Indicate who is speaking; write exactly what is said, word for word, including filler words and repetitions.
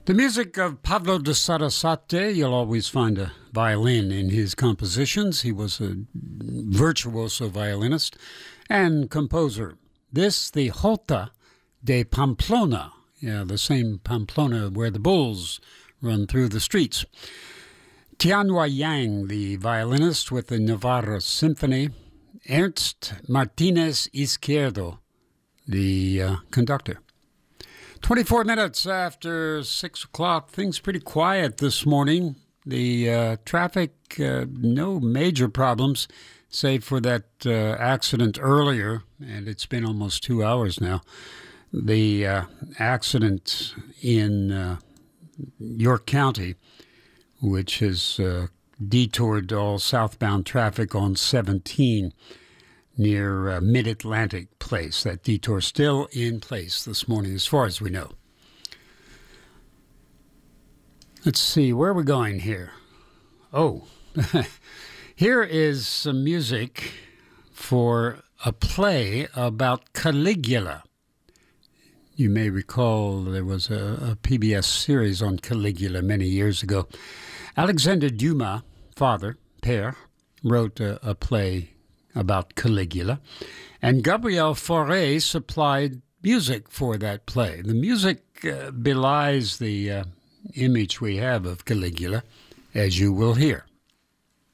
Speaker 1: The music of Pablo de Sarasate, you'll always find a violin in his compositions. He was a virtuoso violinist and composer. This, the Jota de Pamplona, yeah, the same Pamplona where the bulls run through the streets. Tianhua Yang, the violinist with the Navarra Symphony. Ernst Martinez Izquierdo, the uh, conductor. twenty-four minutes after six o'clock, things pretty quiet this morning. The uh, traffic, uh, no major problems, save for that uh, accident earlier, and it's been almost two hours now. The uh, accident in uh, York County, which has uh, detoured all southbound traffic on seventeen near uh, Mid-Atlantic Place. That detour still in place this morning, as far as we know. Let's see, where are we going here? Oh, here is some music for a play about Caligula. You may recall there was a, a P B S series on Caligula many years ago. Alexander Dumas, father, père, wrote a, a play about Caligula, and Gabriel Fauré supplied music for that play. The music uh, belies the uh, image we have of Caligula, as you will hear.